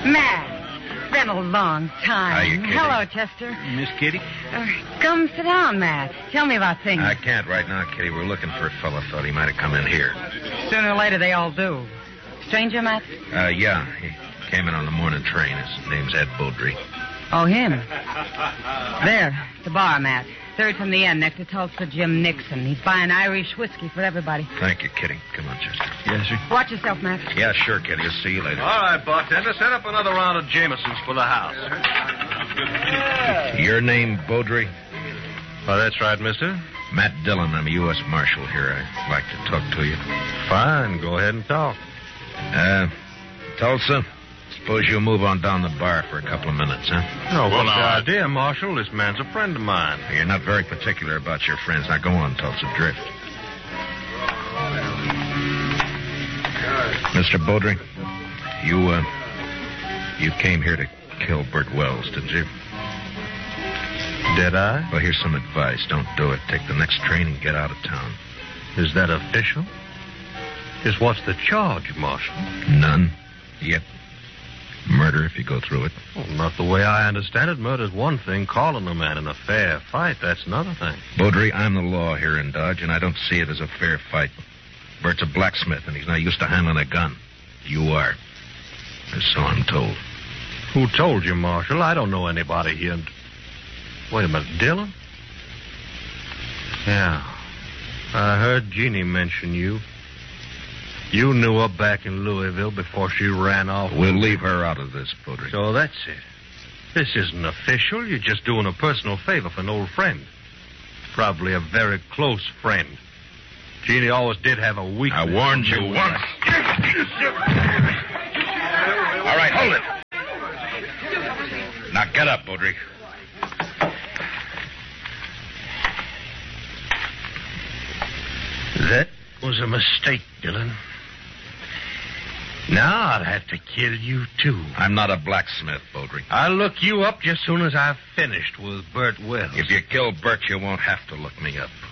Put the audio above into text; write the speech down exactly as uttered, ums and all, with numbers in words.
Matt, been a long time. How you, Kitty? Hello, Chester. Miss Kitty? Uh, come sit down, Matt. Tell me about things. I can't right now, Kitty. We're looking for a fella. Thought he might have come in here. Sooner or later, they all do. Stranger, Matt? Uh, yeah. He came in on the morning train. His name's Ed Beaudry. Oh, him. There, the bar, Matt. Third from the end, next to Tulsa Jim Nixon. He's buying Irish whiskey for everybody. Thank you, Kitty. Come on, Chester. Yes, sir. Watch yourself, Matt. Yeah, sure, Kitty. I'll see you later. All right, bartender. Set up another round of Jameson's for the house. Your name, Beaudry? Oh, that's right, mister. Matt Dillon. I'm a U S Marshal here. I'd like to talk to you. Fine. Go ahead and talk. Uh, Tulsa, suppose you'll move on down the bar for a couple of minutes, huh? Oh, what's the idea, Marshal? This man's a friend of mine. You're not very particular about your friends. Now go on, Tulsa. Drift. Mister Beaudry, you, uh, you came here to kill Bert Wells, didn't you? Did I? Well, here's some advice. Don't do it. Take the next train and get out of town. Is that official? Just what's the charge, Marshal? None. Yet. Murder if you go through it. Well, not the way I understand it. Murder's one thing. Calling a man in a fair fight, that's another thing. Beaudry, I'm the law here in Dodge, and I don't see it as a fair fight. Bert's a blacksmith, and he's not used to handling a gun. You are. Or so I'm told. Who told you, Marshal? I don't know anybody here. Wait a minute, Dillon? Yeah. I heard Jeannie mention you. You knew her back in Louisville before she ran off. We'll leave her out of this, Beaudry. So that's it. This isn't official. You're just doing a personal favor for an old friend. Probably a very close friend. Jeannie always did have a weakness. I warned you once. All right, hold it. Now get up, Beaudry. That was a mistake, Dillon. Now I'll have to kill you, too. I'm not a blacksmith, Beaudry. I'll look you up just soon as I've finished with Bert Wells. If you kill Bert, you won't have to look me up.